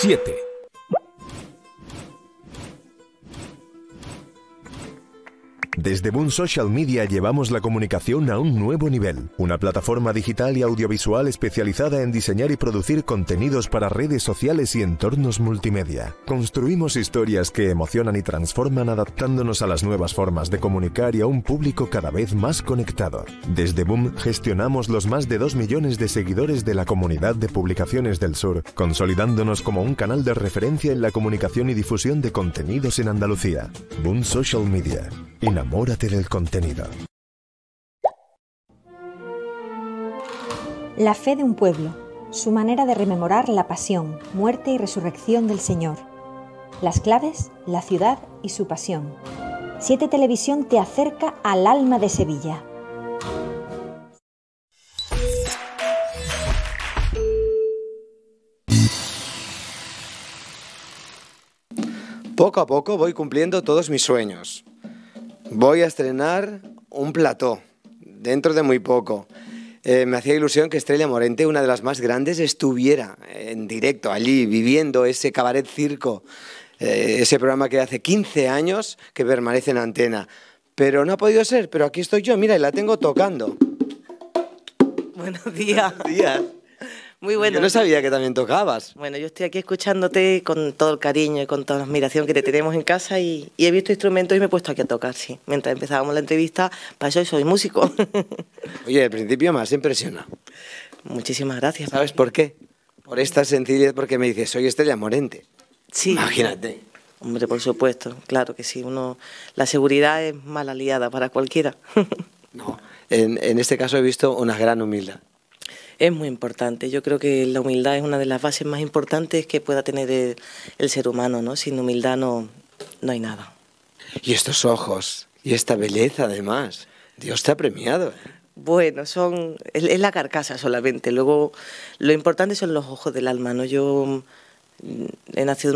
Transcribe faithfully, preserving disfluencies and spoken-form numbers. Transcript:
siete. Desde Boom Social Media llevamos la comunicación a un nuevo nivel. Una plataforma digital y audiovisual especializada en diseñar y producir contenidos para redes sociales y entornos multimedia. Construimos historias que emocionan y transforman adaptándonos a las nuevas formas de comunicar y a un público cada vez más conectado. Desde Boom gestionamos los más de dos millones de seguidores de la comunidad de publicaciones del sur, consolidándonos como un canal de referencia en la comunicación y difusión de contenidos en Andalucía. Boom Social Media. Enamórate del contenido. La fe de un pueblo, su manera de rememorar la pasión, muerte y resurrección del Señor. Las claves, la ciudad y su pasión. Siete Televisión te acerca al alma de Sevilla. Poco a poco voy cumpliendo todos mis sueños. Voy a estrenar un plató, dentro de muy poco. Eh, me hacía ilusión que Estrella Morente, una de las más grandes, estuviera en directo allí, viviendo ese cabaret circo, eh, ese programa que hace quince años que permanece en antena. Pero no ha podido ser, pero aquí estoy yo, mira, y la tengo tocando. Buenos días. Buenos días. Muy bueno. Yo no sabía que también tocabas. Bueno, yo estoy aquí escuchándote con todo el cariño y con toda la admiración que te tenemos en casa y, y he visto instrumentos y me he puesto aquí a tocar, sí. Mientras empezábamos la entrevista, para eso soy músico. Oye, al principio me has impresionado. Muchísimas gracias. ¿Sabes por qué? Por esta sencillez, porque me dices, soy Estrella Morente. Sí. Imagínate. Hombre, por supuesto, claro que sí. Uno, la seguridad es mala aliada para cualquiera. No, en, en este caso he visto una gran humildad. Es muy importante. Yo creo que la humildad es una de las bases más importantes que pueda tener el, el ser humano, ¿no? Sin humildad no, no hay nada. Y estos ojos, y esta belleza además. Dios te ha premiado, ¿eh? Bueno, son es, es la carcasa solamente. Luego, lo importante son los ojos del alma, ¿no? Yo he nacido